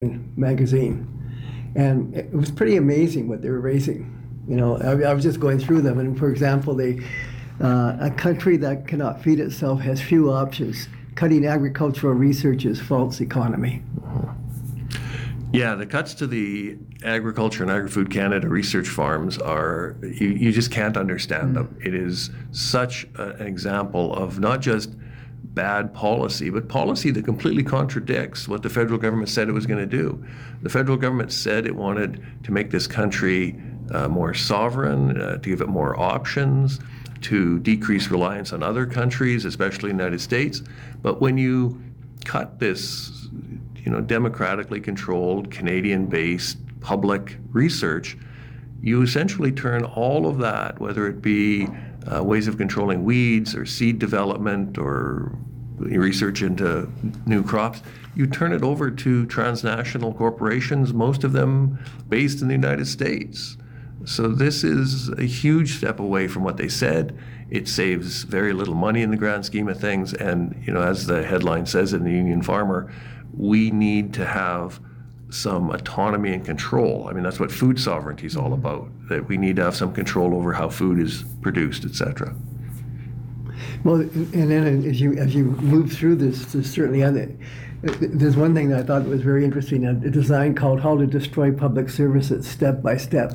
magazine, and it was pretty amazing what they were raising. I was just going through them, and for example, a country that cannot feed itself has few options. Cutting agricultural research is false economy. Yeah, the cuts to the Agriculture and Agri-Food Canada research farms are, you just can't understand them. It is such an example of not just bad policy, but policy that completely contradicts what the federal government said it was going to do. The federal government said it wanted to make this country more sovereign, to give it more options, to decrease reliance on other countries, especially the United States. But when you cut this, democratically controlled, Canadian-based public research, you essentially turn all of that, whether it be ways of controlling weeds or seed development or research into new crops, you turn it over to transnational corporations, most of them based in the United States. So this is a huge step away from what they said. It saves very little money in the grand scheme of things. And, as the headline says in the Union Farmer, we need to have some autonomy and control. I mean, that's what food sovereignty is all about, that we need to have some control over how food is produced, et cetera. Well, and then as you move through this, there's one thing that I thought was very interesting, a design called How to Destroy Public Services Step by Step.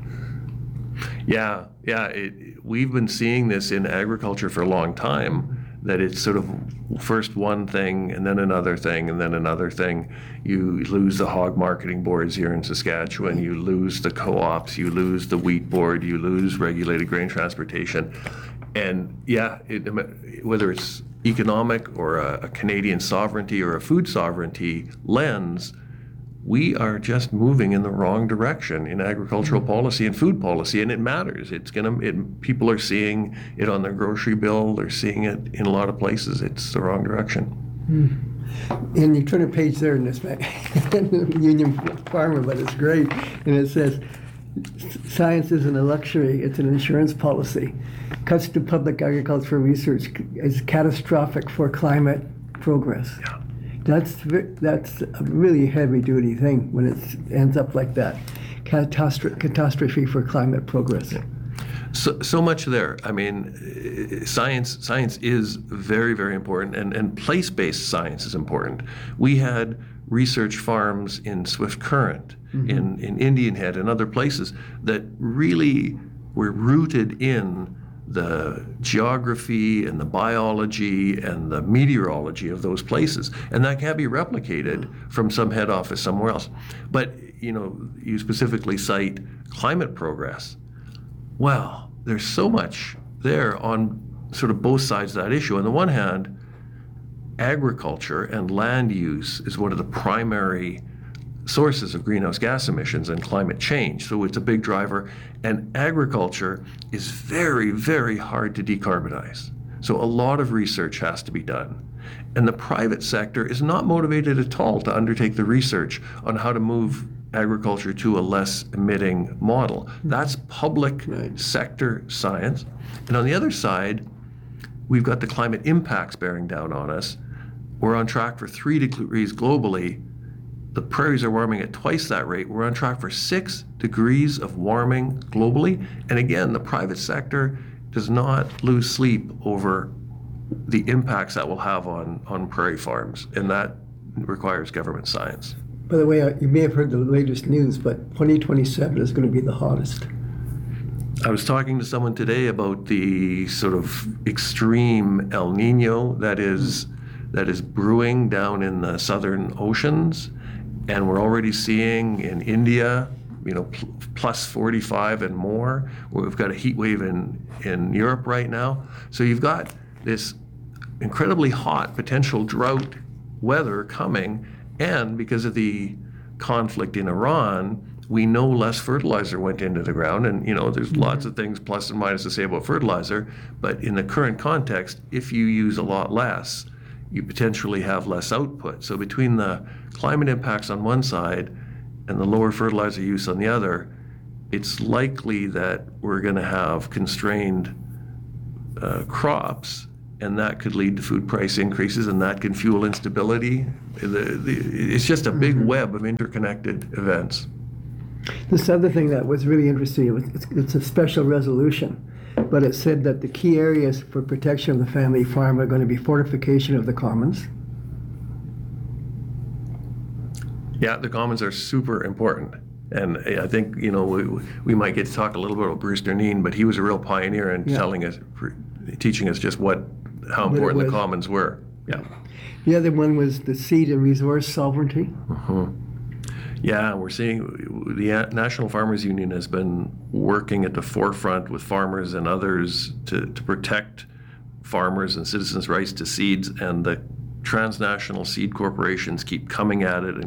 Yeah. We've been seeing this in agriculture for a long time, that it's sort of first one thing and then another thing and then another thing. You lose the hog marketing boards here in Saskatchewan, you lose the co-ops, you lose the wheat board, you lose regulated grain transportation. And whether it's economic or a Canadian sovereignty or a food sovereignty lens, we are just moving in the wrong direction in agricultural policy and food policy, and it matters. People are seeing it on their grocery bill. They're seeing it in a lot of places. It's the wrong direction. And you turn a page there in this Union Farmer, but it's great. And it says, "Science isn't a luxury; it's an insurance policy. Cuts to public agricultural research is catastrophic for climate progress." Yeah. That's a really heavy-duty thing when it ends up like that. Catastrophe for climate progress. Yeah. So much there. I mean, science is very, very important, and place-based science is important. We had research farms in Swift Current, in Indian Head, and other places that really were rooted in the geography and the biology and the meteorology of those places. And that can't be replicated from some head office somewhere else. But, you specifically cite climate progress. Well, there's so much there on sort of both sides of that issue. On the one hand, agriculture and land use is one of the primary sources of greenhouse gas emissions and climate change. So it's a big driver. And agriculture is very, very hard to decarbonize. So a lot of research has to be done. And the private sector is not motivated at all to undertake the research on how to move agriculture to a less emitting model. That's public sector science. And on the other side, we've got the climate impacts bearing down on us. We're on track for 3 degrees globally. The prairies are warming at twice that rate. We're on track for 6 degrees of warming globally. And again, the private sector does not lose sleep over the impacts that will have on prairie farms. And that requires government science. By the way, you may have heard the latest news, but 2027 is going to be the hottest. I was talking to someone today about the sort of extreme El Nino that is brewing down in the southern oceans. And we're already seeing in India, plus 45 and more. We've got a heat wave in Europe right now. So you've got this incredibly hot potential drought weather coming. And because of the conflict in Iran, we know less fertilizer went into the ground. And, there's lots of things plus and minus to say about fertilizer. But in the current context, if you use a lot less, you potentially have less output. So between the climate impacts on one side and the lower fertilizer use on the other, it's likely that we're going to have constrained crops and that could lead to food price increases, and that can fuel instability. It's just a big web of interconnected events. This other thing that was really interesting, it's a special resolution, but it said that the key areas for protection of the family farm are going to be fortification of the commons. Yeah, the commons are super important. And I think, we might get to talk a little bit about Bruce Derneen, but he was a real pioneer in teaching us just how important the commons were. Yeah. The other one was the seed and resource sovereignty. Yeah, we're seeing the National Farmers Union has been working at the forefront with farmers and others to protect farmers and citizens' rights to seeds, and the transnational seed corporations keep coming at it,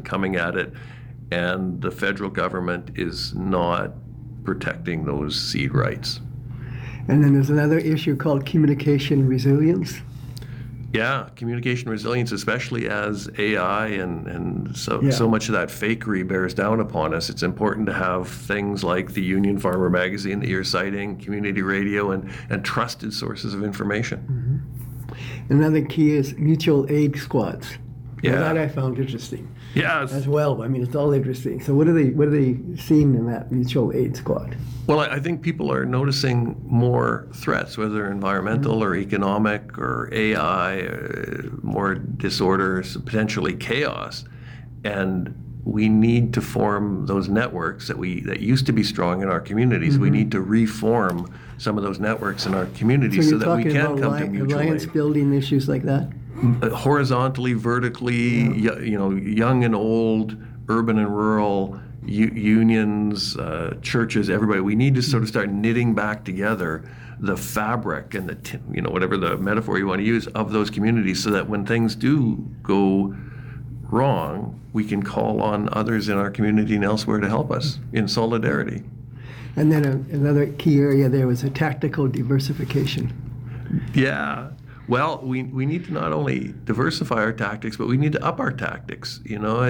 and the federal government is not protecting those seed rights. And then there's another issue called communication resilience. Yeah, communication resilience, especially as AI and so much of that fakery bears down upon us. It's important to have things like the Union Farmer magazine that you're citing, community radio, and trusted sources of information. Another key is mutual aid squads. Yeah. That I found interesting. Yeah. As well. I mean, it's all interesting. So what are they seeing in that mutual aid squad? Well, I think people are noticing more threats, whether environmental or economic or AI, more disorders, potentially chaos. And we need to form those networks that used to be strong in our communities. We need to reform some of those networks in our communities so that we can come to mutual alliance aid. Building issues like that? Horizontally, vertically, young and old, urban and rural, unions, churches, everybody. We need to sort of start knitting back together the fabric and whatever the metaphor you want to use of those communities, so that when things do go wrong, we can call on others in our community and elsewhere to help us in solidarity. And then another key area there was a tactical diversification. Yeah. Well, we need to not only diversify our tactics, but we need to up our tactics.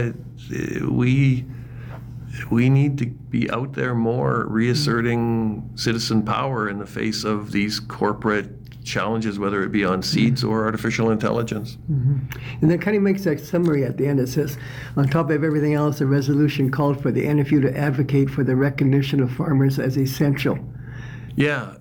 We need to be out there more, reasserting citizen power in the face of these corporate challenges, whether it be on seeds or artificial intelligence. And that kind of makes that summary at the end. It says, on top of everything else, the resolution called for the NFU to advocate for the recognition of farmers as essential. Yeah,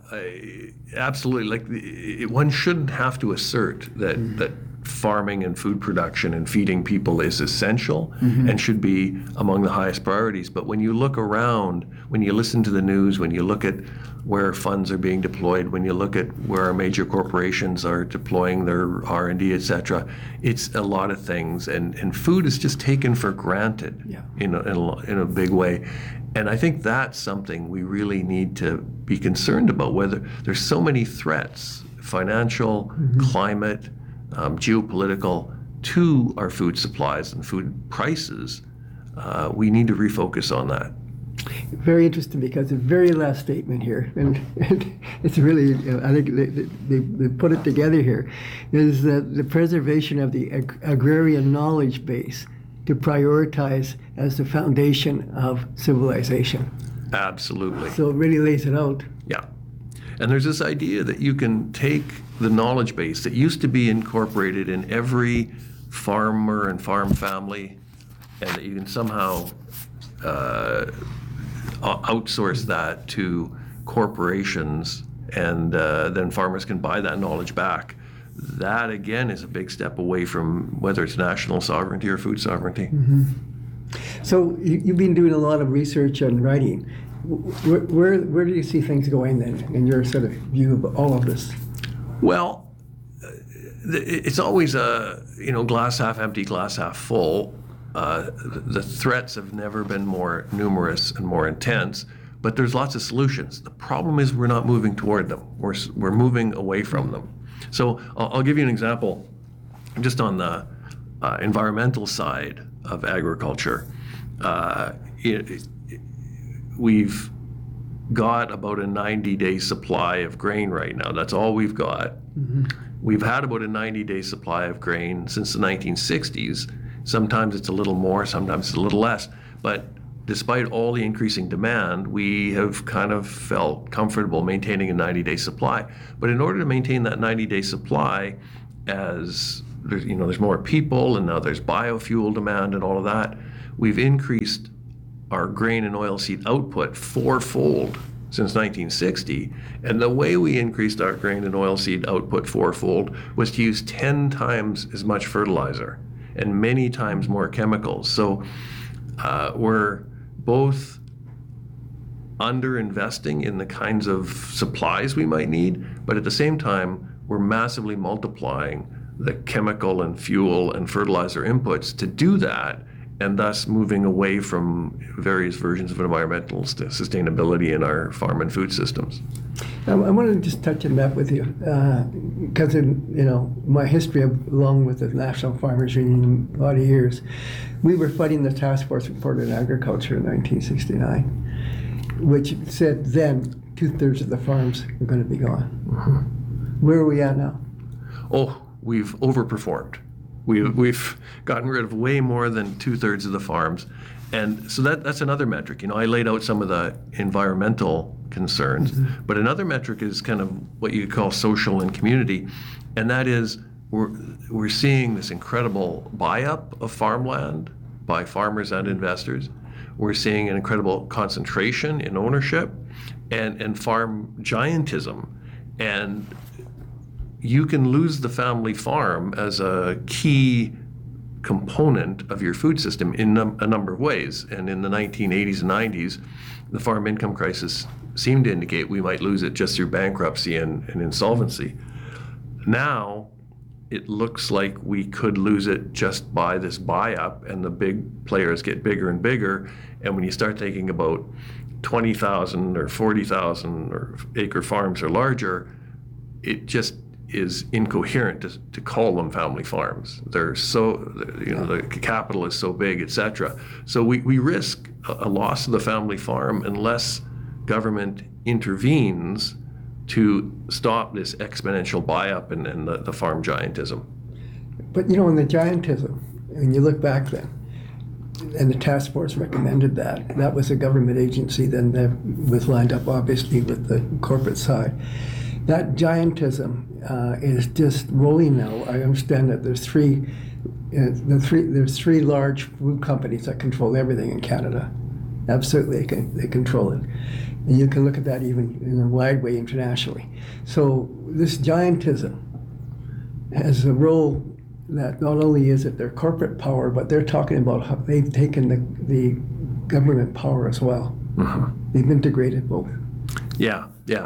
absolutely. One shouldn't have to assert that farming and food production and feeding people is essential and should be among the highest priorities. But when you look around, when you listen to the news, when you look at where funds are being deployed, when you look at where our major corporations are deploying their R&D, et cetera, it's a lot of things. And food is just taken for granted in a big way. And I think that's something we really need to be concerned about, whether there's so many threats, financial, climate, geopolitical, to our food supplies and food prices. We need to refocus on that. Very interesting, because the very last statement here, and it's really, I think they put it together here, is that the preservation of the agrarian knowledge base to prioritize as the foundation of civilization. Absolutely. So it really lays it out. Yeah. And there's this idea that you can take the knowledge base that used to be incorporated in every farmer and farm family, and that you can somehow outsource that to corporations, and then farmers can buy that knowledge back. That, again, is a big step away from whether it's national sovereignty or food sovereignty. So you've been doing a lot of research and writing. Where do you see things going then, in your sort of view of all of this? Well, it's always a glass half empty, glass half full. The threats have never been more numerous and more intense, but there's lots of solutions. The problem is we're not moving toward them. We're moving away from them. So I'll give you an example, just on the environmental side of agriculture. We've got about a 90-day supply of grain right now. That's all we've got. We've had about a 90-day supply of grain since the 1960s. Sometimes it's a little more, sometimes it's a little less. But despite all the increasing demand, we have kind of felt comfortable maintaining a 90-day supply. But in order to maintain that 90-day supply, as there's more people, and now there's biofuel demand and all of that, we've increased our grain and oilseed output fourfold since 1960. And the way we increased our grain and oilseed output fourfold was to use 10 times as much fertilizer and many times more chemicals. So we're both under investing in the kinds of supplies we might need, but at the same time, we're massively multiplying the chemical and fuel and fertilizer inputs to do that, and thus moving away from various versions of environmental sustainability in our farm and food systems. I want to just touch on that with you, because in my history along with the National Farmers Union, a lot of years, we were fighting the Task Force Report on Agriculture in 1969, which said then 2/3 of the farms are going to be gone. Mm-hmm. Where are we at now? Oh, we've overperformed. We've gotten rid of way more than 2/3 of the farms. And so that's another metric. I laid out some of the environmental concerns, mm-hmm. but another metric is kind of what you call social and community. And that is we're seeing this incredible buy-up of farmland by farmers and investors. We're seeing an incredible concentration in ownership and farm giantism. And you can lose the family farm as a key component of your food system in a number of ways. And in the 1980s and 90s, the farm income crisis seemed to indicate we might lose it just through bankruptcy and insolvency. Now, it looks like we could lose it just by this buy-up, and the big players get bigger and bigger. And when you start thinking about 20,000 or 40,000 or acre farms or larger, it just is incoherent to call them family farms. They're so, the capital is so big, et cetera. So we risk a loss of the family farm unless government intervenes to stop this exponential buy-up and the farm giantism. But in the giantism, when you look back then, and the task force recommended that was a government agency then that was lined up obviously with the corporate side. That giantism is just rolling now. I understand that there's three large food companies that control everything in Canada. Absolutely, they control it. And you can look at that even in a wide way internationally. So this giantism has a role that not only is it their corporate power, but they're talking about how they've taken the government power as well. Mm-hmm. They've integrated both. Yeah.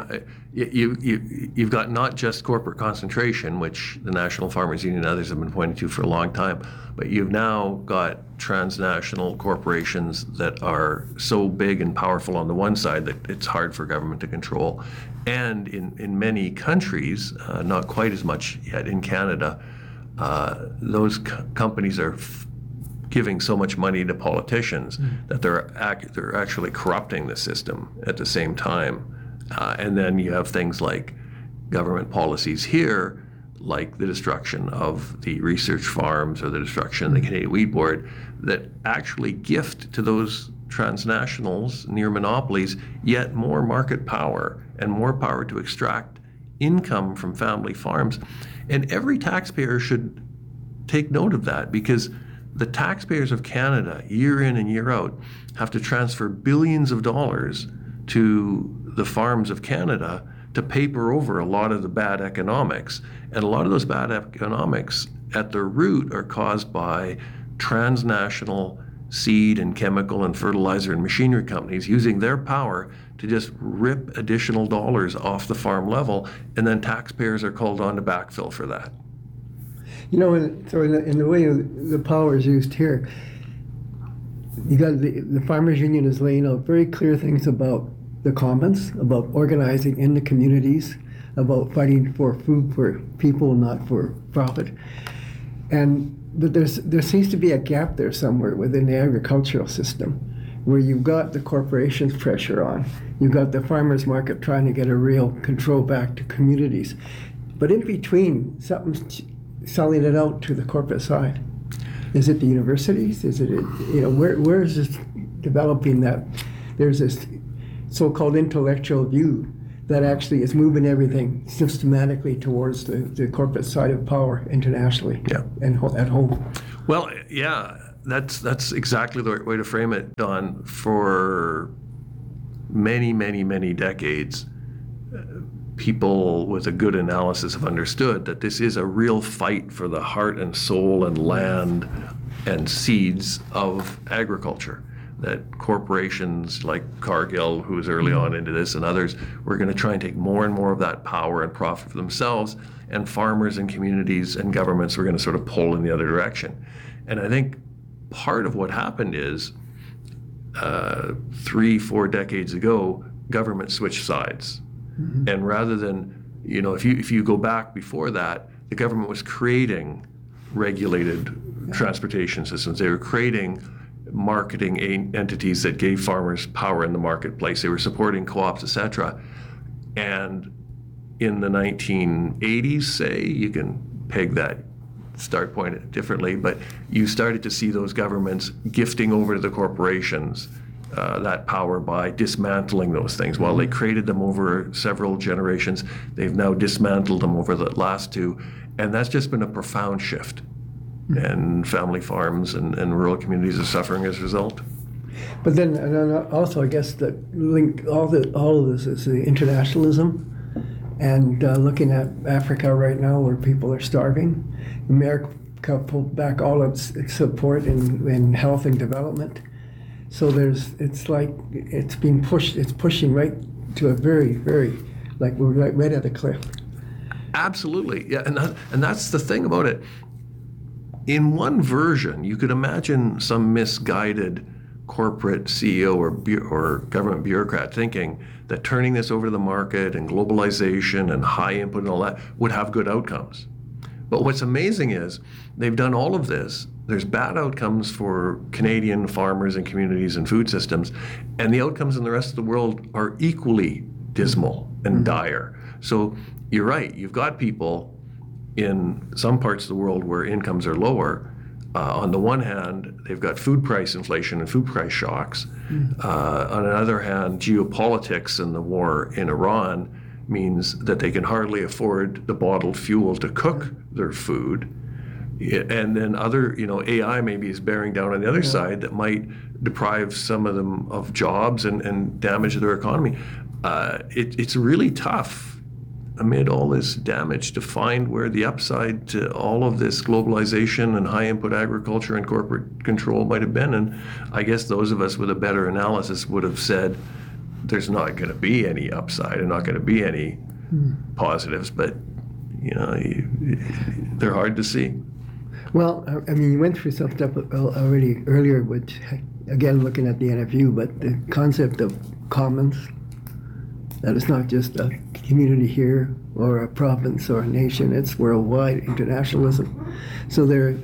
You've got not just corporate concentration, which the National Farmers Union and others have been pointing to for a long time, but you've now got transnational corporations that are so big and powerful on the one side that it's hard for government to control. And in many countries, not quite as much yet in Canada, those companies are giving so much money to politicians that they're actually corrupting the system at the same time. And then you have things like government policies here, like the destruction of the research farms or the destruction of the Canadian Wheat Board, that actually gift to those transnationals, near monopolies, yet more market power and more power to extract income from family farms. And every taxpayer should take note of that, because the taxpayers of Canada, year in and year out, have to transfer billions of dollars to the farms of Canada to paper over a lot of the bad economics. And a lot of those bad economics at their root are caused by transnational seed and chemical and fertilizer and machinery companies using their power to just rip additional dollars off the farm level, and then taxpayers are called on to backfill for that. So in the way the power is used here, you got the Farmers Union is laying out very clear things about the commons, about organizing in the communities, about fighting for food for people, not for profit. But there seems to be a gap there somewhere within the agricultural system, where you've got the corporations pressure on, you've got the farmers market trying to get a real control back to communities. But in between, something's selling it out to the corporate side. Is it the universities? Is it, where is this developing that there's this so-called intellectual view that actually is moving everything systematically towards the corporate side of power internationally and at home. Well, yeah, that's exactly the right way to frame it, Don. For many, many, many decades, people with a good analysis have understood that this is a real fight for the heart and soul and land and seeds of agriculture. That corporations like Cargill, who was early on into this, and others, were going to try and take more and more of that power and profit for themselves, and farmers and communities and governments were going to sort of pull in the other direction. And I think part of what happened is 3-4 decades ago, government switched sides. Mm-hmm. And rather than, if you go back before that, the government was creating regulated transportation systems. They were creating marketing entities that gave farmers power in the marketplace. They were supporting co-ops, etc. And in the 1980s, say, you can peg that start point differently, but you started to see those governments gifting over to the corporations that power by dismantling those things. While they created them over several generations, they've now dismantled them over the last two, and that's just been a profound shift. And family farms and rural communities are suffering as a result. But then, and also, I guess that link all of this is the internationalism, and looking at Africa right now, where people are starving. America pulled back all its support in health and development. So it's being pushed. It's pushing right to a very, very, like we're right at a cliff. Absolutely, yeah, and that's the thing about it. In one version, you could imagine some misguided corporate CEO or government bureaucrat thinking that turning this over to the market and globalization and high input and all that would have good outcomes. But what's amazing is they've done all of this. There's bad outcomes for Canadian farmers and communities and food systems, and the outcomes in the rest of the world are equally dismal and dire. So you're right, you've got people in some parts of the world where incomes are lower. On the one hand, they've got food price inflation and food price shocks. On the other hand, geopolitics and the war in Iran means that they can hardly afford the bottled fuel to cook their food. And then AI maybe is bearing down on the other side that might deprive some of them of jobs and damage their economy. It's really tough amid all this damage to find where the upside to all of this globalization and high input agriculture and corporate control might have been. And I guess those of us with a better analysis would have said there's not going to be any upside and not going to be any positives, but they're hard to see. Well, I mean, you went through some stuff already earlier, which, again, looking at the NFU, but the concept of commons, that it's not just a community here or a province or a nation, it's worldwide internationalism. So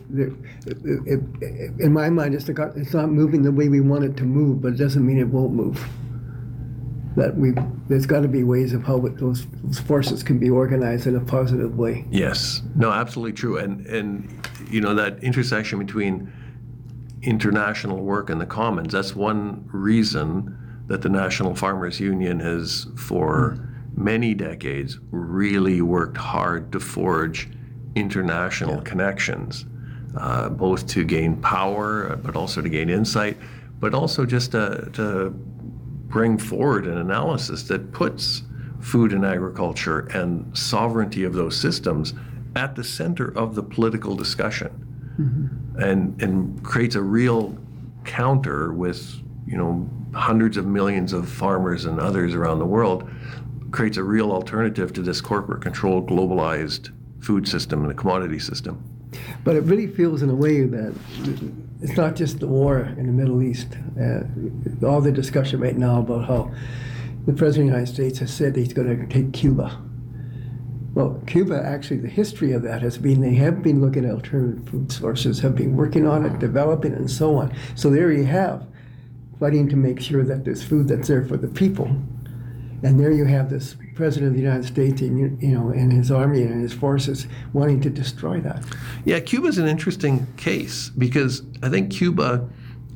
in my mind, it's not moving the way we want it to move, but it doesn't mean it won't move. There's got to be ways of how those forces can be organized in a positive way. Yes, no, absolutely true. And that intersection between international work and the commons, that's one reason that the National Farmers Union has, for many decades, really worked hard to forge international connections, both to gain power, but also to gain insight, but also just to bring forward an analysis that puts food and agriculture and sovereignty of those systems at the center of the political discussion, and creates a real counter with hundreds of millions of farmers and others around the world, creates a real alternative to this corporate controlled globalized food system and the commodity system. But it really feels in a way that it's not just the war in the Middle East. All the discussion right now about how the President of the United States has said he's going to take Cuba. Well, Cuba, actually, the history of that has been they have been looking at alternative food sources, have been working on it, developing it, and so on. So there you have, fighting to make sure that there's food that's there for the people. And there you have this President of the United States and his army and his forces wanting to destroy that. Yeah, Cuba's an interesting case because I think Cuba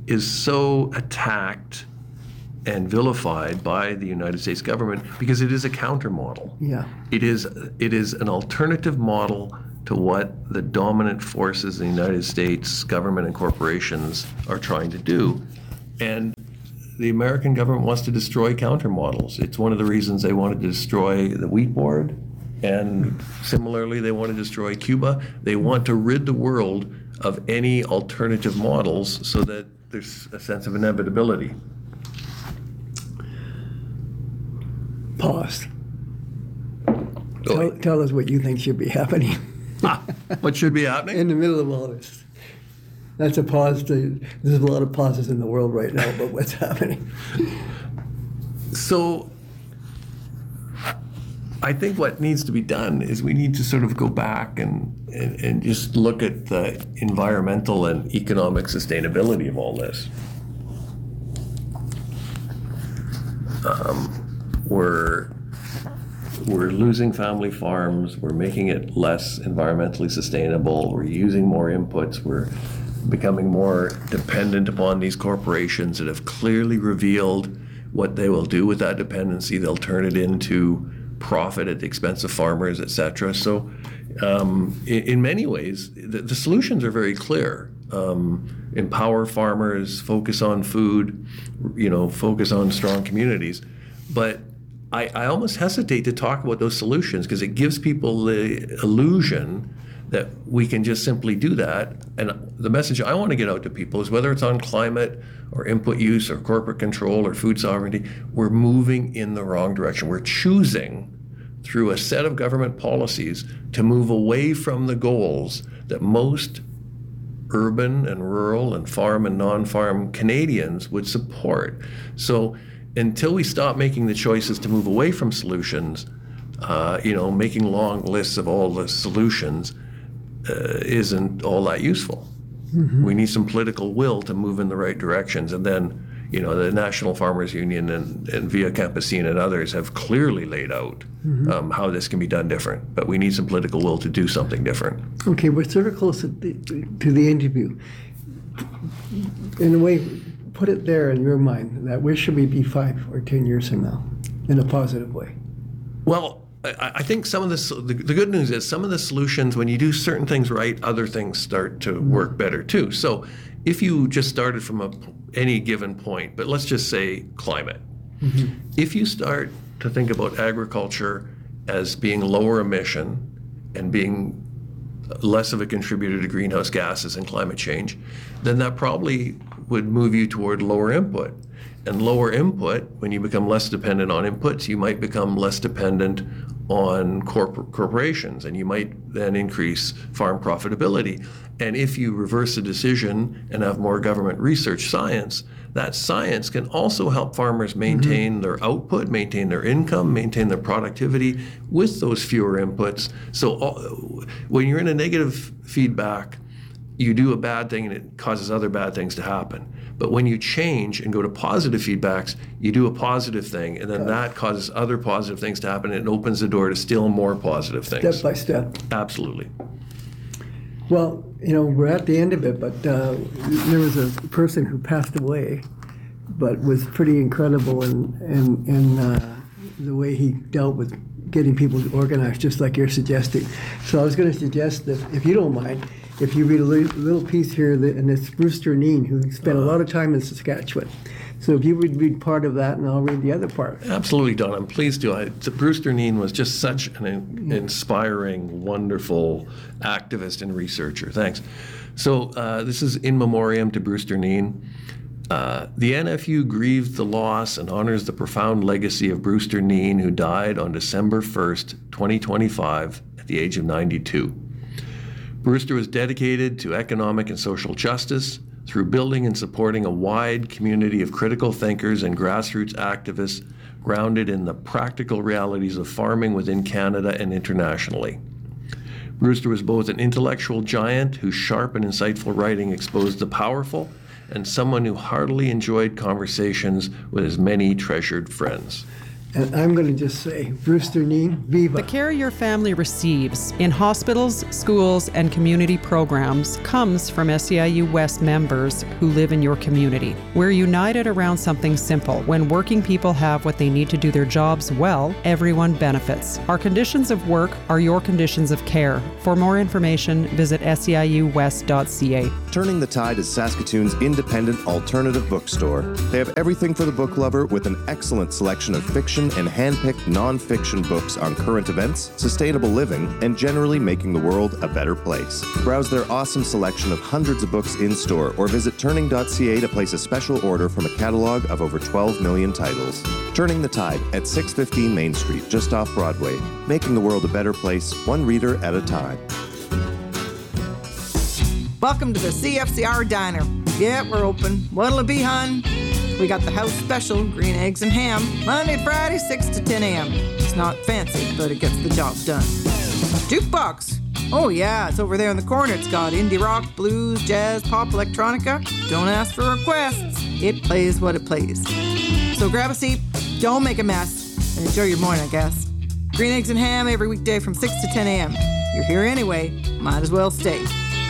is so attacked and vilified by the United States government because it is a counter model. Yeah. It is an alternative model to what the dominant forces in the United States government and corporations are trying to do. And the American government wants to destroy counter models. It's one of the reasons they wanted to destroy the wheat board, and similarly they want to destroy Cuba. They want to rid the world of any alternative models so that there's a sense of inevitability. Pause. Tell us what you think should be happening What should be happening? in the middle of all this. That's a pause. There's a lot of pauses in the world right now about what's happening. So I think what needs to be done is we need to sort of go back and just look at the environmental and economic sustainability of all this. We're losing family farms, we're making it less environmentally sustainable, we're using more inputs, we're becoming more dependent upon these corporations that have clearly revealed what they will do with that dependency. They'll turn it into profit at the expense of farmers, et cetera. So in many ways, the solutions are very clear. Empower farmers, focus on food, focus on strong communities. But I almost hesitate to talk about those solutions because it gives people the illusion that we can just simply do that. And the message I want to get out to people is whether it's on climate or input use or corporate control or food sovereignty, we're moving in the wrong direction. We're choosing through a set of government policies to move away from the goals that most urban and rural and farm and non-farm Canadians would support. So until we stop making the choices to move away from solutions, making long lists of all the solutions isn't all that useful. Mm-hmm. We need some political will to move in the right directions. And then, the National Farmers Union and Via Campesina and others have clearly laid out how this can be done different. But we need some political will to do something different. Okay, we're sort of close to the interview. In a way, put it there in your mind, that where should we be 5 or 10 years from now in a positive way? Well, I think some of this, the good news is some of the solutions, when you do certain things right, other things start to work better too. So if you just started from any given point, but let's just say climate. Mm-hmm. If you start to think about agriculture as being lower emission and being less of a contributor to greenhouse gases and climate change, then that probably would move you toward lower input. And lower input, when you become less dependent on inputs, you might become less dependent on corporations, and you might then increase farm profitability. And if you reverse the decision and have more government research science, that science can also help farmers maintain their output, maintain their income, maintain their productivity with those fewer inputs. So when you're in a negative feedback, you do a bad thing and it causes other bad things to happen. But when you change and go to positive feedbacks, you do a positive thing, and then that causes other positive things to happen, and it opens the door to still more positive things. Step by step. Absolutely. Well, we're at the end of it, but there was a person who passed away, but was pretty incredible in the way he dealt with getting people organized, just like you're suggesting. So I was going to suggest that, if you don't mind, if you read a little piece here, and it's Brewster Neen, who spent a lot of time in Saskatchewan. So if you would read part of that, and I'll read the other part. Absolutely, Don. I'm pleased to. Brewster Neen was just such an inspiring, wonderful activist and researcher. Thanks. So this is in memoriam to Brewster Neen. The NFU grieves the loss and honors the profound legacy of Brewster Neen, who died on December 1st, 2025, at the age of 92. Brewster was dedicated to economic and social justice through building and supporting a wide community of critical thinkers and grassroots activists grounded in the practical realities of farming within Canada and internationally. Brewster was both an intellectual giant whose sharp and insightful writing exposed the powerful, and someone who heartily enjoyed conversations with his many treasured friends. And I'm going to just say, Brewster Neen, Viva. The care your family receives in hospitals, schools, and community programs comes from SEIU West members who live in your community. We're united around something simple. When working people have what they need to do their jobs well, everyone benefits. Our conditions of work are your conditions of care. For more information, visit seiuwest.ca. Turning the Tide is Saskatoon's independent alternative bookstore. They have everything for the book lover with an excellent selection of fiction and hand-picked non-fiction books on current events, sustainable living, and generally making the world a better place. Browse their awesome selection of hundreds of books in-store or visit turning.ca to place a special order from a catalog of over 12 million titles. Turning the Tide at 615 Main Street, just off Broadway. Making the world a better place, one reader at a time. Welcome to the CFCR Diner. Yeah, we're open. What'll it be, hon? We got the house special, green eggs and ham, Monday to Friday, 6 to 10 a.m. It's not fancy, but it gets the job done. Jukebox. Oh yeah, it's over there in the corner. It's got indie rock, blues, jazz, pop, electronica. Don't ask for requests. It plays what it plays. So grab a seat, don't make a mess, and enjoy your morning, I guess. Green eggs and ham every weekday from 6 to 10 a.m. You're here anyway, might as well stay.